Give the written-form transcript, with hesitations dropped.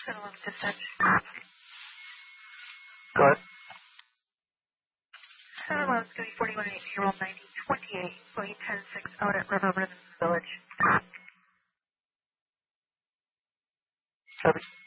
711 dispatch. Go ahead. 711 is going to be 4180, roll 9028, going 106 out at River Rhythm Village. Copy.